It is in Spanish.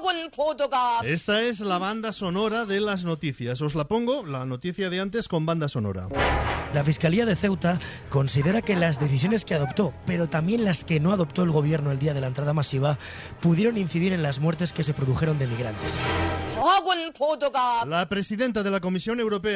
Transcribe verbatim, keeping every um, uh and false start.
Esta es la banda sonora de las noticias. Os la pongo, la noticia de antes con banda sonora. La Fiscalía de Ceuta considera que las decisiones que adoptó, pero también las que no adoptó el gobierno el día de la entrada masiva, pudieron incidir en las muertes que se produjeron de migrantes. La presidenta de la Comisión Europea